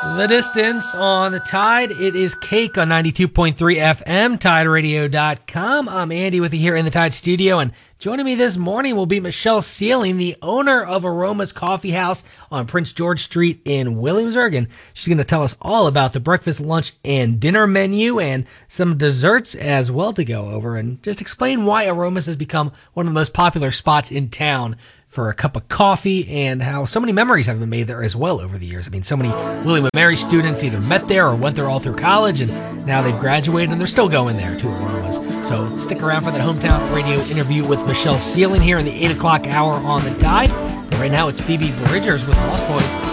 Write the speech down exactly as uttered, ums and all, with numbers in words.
The Distance on the Tide. It is Cake on ninety-two point three F M, tide radio dot com. I'm Andy with you here in the Tide studio, and joining me this morning will be Michelle Sealing, the owner of Aromas Coffee House on Prince George Street in Williamsburg, and she's going to tell us all about the breakfast, lunch, and dinner menu and some desserts as well to go over, and just explain why Aromas has become one of the most popular spots in town for a cup of coffee and how so many memories have been made there as well over the years. I mean, so many William and Mary students either met there or went there all through college, and now they've graduated and they're still going there to Aromas. So stick around for that hometown radio interview with Michelle Sealing here in the eight o'clock hour on the Tide. But right now it's Phoebe Bridgers with Lost Boys.